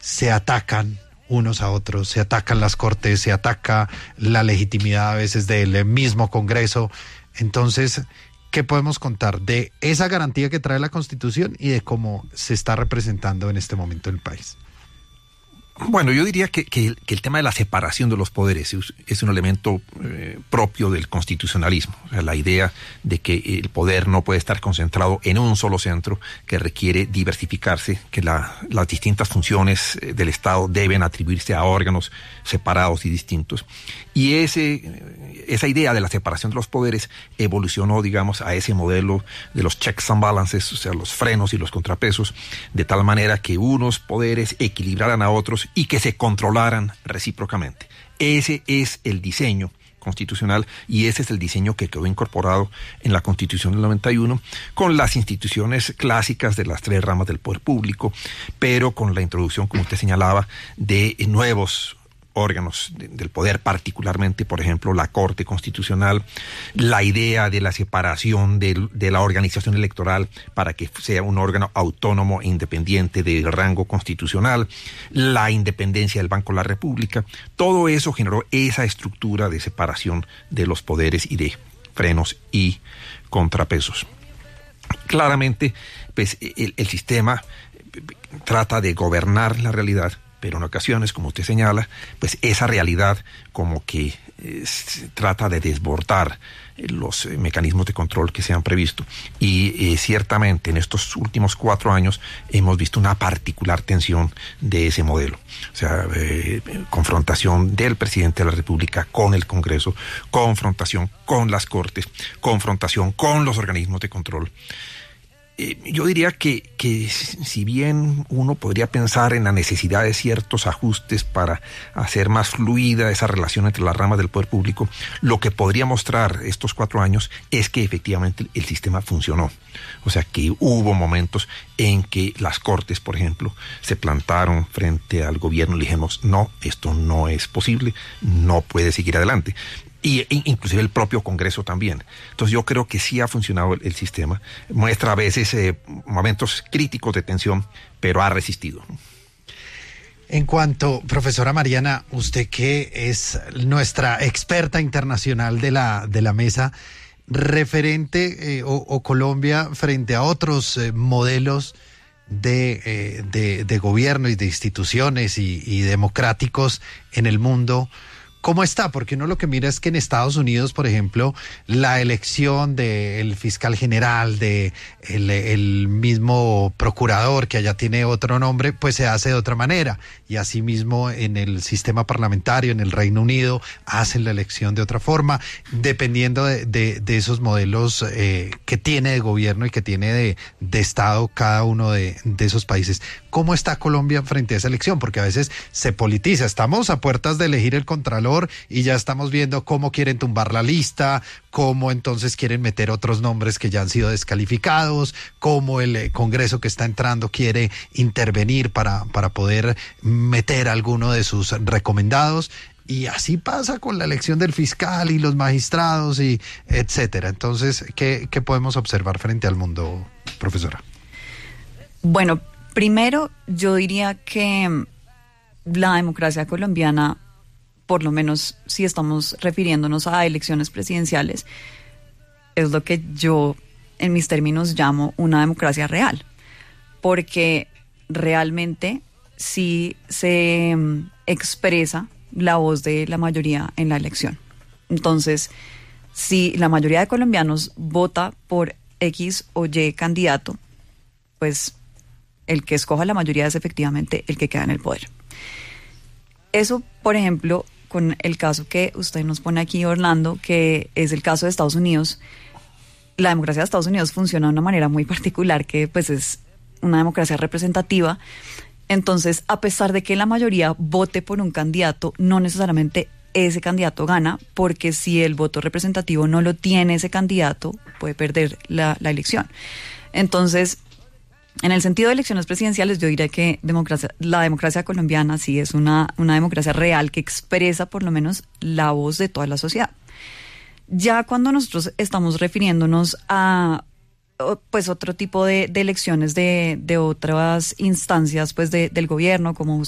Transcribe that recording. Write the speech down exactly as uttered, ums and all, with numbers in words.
se atacan unos a otros, se atacan las cortes, se ataca la legitimidad a veces del mismo Congreso. Entonces, ¿qué podemos contar de esa garantía que trae la Constitución y de cómo se está representando en este momento el país? Bueno, yo diría que, que, el, que el tema de la separación de los poderes es, es un elemento eh, propio del constitucionalismo. O sea, la idea de que el poder no puede estar concentrado en un solo centro, que requiere diversificarse, que la, las distintas funciones del Estado deben atribuirse a órganos separados y distintos. Y ese, esa idea de la separación de los poderes evolucionó, digamos, a ese modelo de los checks and balances, o sea, los frenos y los contrapesos, de tal manera que unos poderes equilibraran a otros y que se controlaran recíprocamente. Ese es el diseño constitucional y ese es el diseño que quedó incorporado en la Constitución del noventa y uno con las instituciones clásicas de las tres ramas del poder público, pero con la introducción, como usted señalaba, de nuevos órganos de, del poder, particularmente, por ejemplo, la Corte Constitucional, la idea de la separación de, de la organización electoral para que sea un órgano autónomo e independiente del rango constitucional, la independencia del Banco de la República. Todo eso generó esa estructura de separación de los poderes y de frenos y contrapesos. Claramente, pues, el, el sistema trata de gobernar la realidad, pero en ocasiones, como usted señala, pues esa realidad como que eh, trata de desbordar eh, los eh, mecanismos de control que se han previsto. Y eh, ciertamente en estos últimos cuatro años hemos visto una particular tensión de ese modelo. O sea, eh, confrontación del presidente de la República con el Congreso, confrontación con las Cortes, confrontación con los organismos de control. Eh, yo diría que, que si bien uno podría pensar en la necesidad de ciertos ajustes para hacer más fluida esa relación entre las ramas del poder público, lo que podría mostrar estos cuatro años es que efectivamente el sistema funcionó. O sea, que hubo momentos en que las Cortes, por ejemplo, se plantaron frente al gobierno y le dijimos, no, esto no es posible, no puede seguir adelante. Y inclusive el propio Congreso también. Entonces yo creo que sí ha funcionado el, el sistema. Muestra a veces eh, momentos críticos de tensión, pero ha resistido. En cuanto, profesora Mariana, usted que es nuestra experta internacional de la, de la mesa, referente eh, o, o Colombia frente a otros eh, modelos de, eh, de, de gobierno y de instituciones y, y democráticos en el mundo, ¿cómo está? Porque uno lo que mira es que en Estados Unidos, por ejemplo, la elección del fiscal general, de el, el mismo procurador, que allá tiene otro nombre, pues se hace de otra manera. Y asimismo en el sistema parlamentario, en el Reino Unido, hacen la elección de otra forma, dependiendo de, de, de esos modelos eh, que tiene de gobierno y que tiene de, de Estado cada uno de, de esos países. ¿Cómo está Colombia frente a esa elección? Porque a veces se politiza. Estamos a puertas de elegir el Contralor y ya estamos viendo cómo quieren tumbar la lista, cómo entonces quieren meter otros nombres que ya han sido descalificados, cómo el eh, Congreso que está entrando quiere intervenir para, para poder meter alguno de sus recomendados. Y así pasa con la elección del fiscal y los magistrados y etcétera. Entonces, ¿qué, qué podemos observar frente al mundo, profesora? Bueno, primero yo diría que la democracia colombiana, por lo menos si estamos refiriéndonos a elecciones presidenciales, es lo que yo en mis términos llamo una democracia real, porque realmente sí se expresa la voz de la mayoría en la elección. Entonces, si la mayoría de colombianos vota por X o Y candidato, pues el que escoja la mayoría es efectivamente el que queda en el poder. Eso, por ejemplo, con el caso que usted nos pone aquí, Orlando, que es el caso de Estados Unidos. La democracia de Estados Unidos funciona de una manera muy particular, que pues es una democracia representativa. Entonces, a pesar de que la mayoría vote por un candidato, no necesariamente ese candidato gana, porque si el voto representativo no lo tiene ese candidato, puede perder la, la elección. Entonces, en el sentido de elecciones presidenciales, yo diría que democracia, la democracia colombiana sí es una, una democracia real que expresa por lo menos la voz de toda la sociedad. Ya cuando nosotros estamos refiriéndonos a pues otro tipo de, de elecciones de, de otras instancias pues de, del gobierno, como